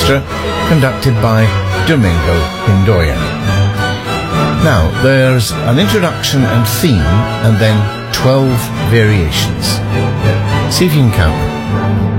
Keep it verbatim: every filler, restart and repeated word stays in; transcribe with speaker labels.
Speaker 1: Orchestra, conducted by Domingo Hindoya. Now, there's an introduction and theme, and then twelve variations. See if you can count them.